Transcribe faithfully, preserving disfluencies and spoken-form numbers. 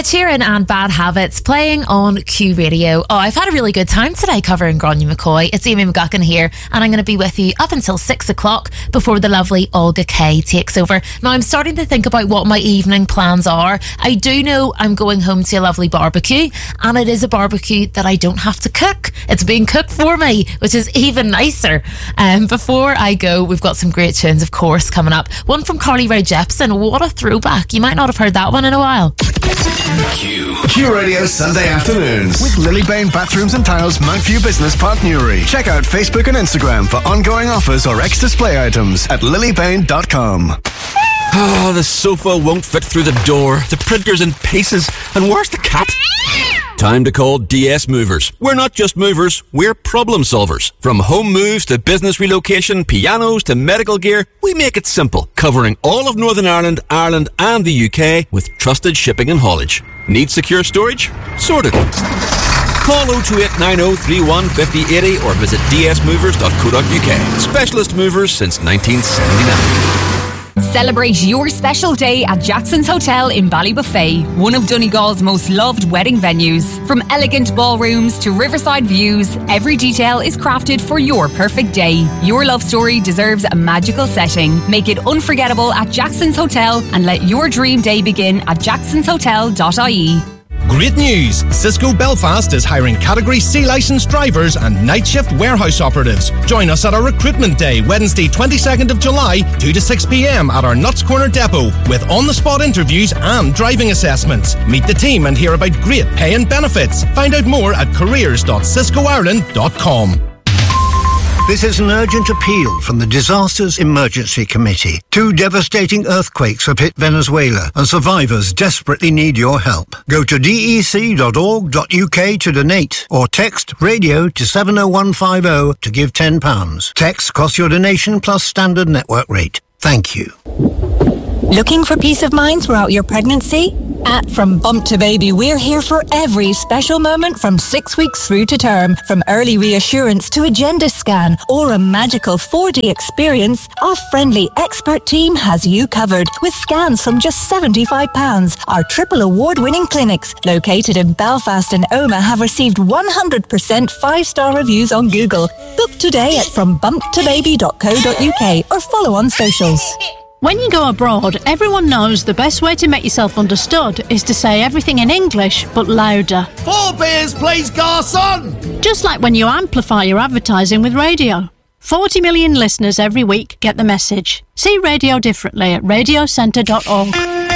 Sheeran and Bad Habits playing on Q Radio. Oh, I've had a really good time today covering Gráinne McCoy. It's Amy McGuckin here, and I'm going to be with you up until six o'clock before the lovely Olga Kay takes over. Now, I'm starting to think about what my evening plans are. I do know I'm going home to a lovely barbecue, and it is a barbecue that I don't have to cook. It's being cooked for me, which is even nicer. Um, before I go, we've got some great tunes, of course, coming up. One from Carly Rae Jepsen. What a throwback. You might not have heard that one in a while. Q. Q Radio Sunday afternoons with Lilybane Bathrooms and Tiles, Mountview Business Park, Newry. Check out Facebook and Instagram for ongoing offers or ex-display items at lilybane dot com. Oh, the sofa won't fit through the door. The printer's in pieces. And where's the cat? Time to call D S Movers. We're not just movers, we're problem solvers. From home moves to business relocation, pianos to medical gear, we make it simple, covering all of Northern Ireland, Ireland and the U K with trusted shipping and haulage. Need secure storage? Sorted. Call oh two eight nine oh three one five oh eight oh or visit d s movers dot co dot u k. Specialist movers since nineteen seventy-nine. Celebrate your special day at Jackson's Hotel in Ballybuffet, one of Donegal's most loved wedding venues. From elegant ballrooms to riverside views, every detail is crafted for your perfect day. Your love story deserves a magical setting. Make it unforgettable at Jackson's Hotel and let your dream day begin at jacksons hotel dot I E. Great news! Cisco Belfast is hiring Category C licensed drivers and night shift warehouse operatives. Join us at our recruitment day, Wednesday twenty-second of July, two to six p m at our Nuts Corner depot with on-the-spot interviews and driving assessments. Meet the team and hear about great pay and benefits. Find out more at careers dot cisco ireland dot com. This is an urgent appeal from the Disasters Emergency Committee. Two devastating earthquakes have hit Venezuela and survivors desperately need your help. Go to d e c dot org dot u k to donate or text radio to seven oh one five oh to give ten pounds. Text costs your donation plus standard network rate. Thank you. Looking for peace of mind throughout your pregnancy? At From Bump to Baby, we're here for every special moment from six weeks through to term. From early reassurance to a gender scan or a magical four D experience, our friendly expert team has you covered with scans from just seventy-five pounds. Our triple award-winning clinics, located in Belfast and Omagh, have received one hundred percent five-star reviews on Google. Book today at from bump to baby dot co dot u k or follow on socials. When you go abroad, everyone knows the best way to make yourself understood is to say everything in English, but louder. Four beers, please, garçon! Just like when you amplify your advertising with radio. forty million listeners every week get the message. See radio differently at radio centre dot org.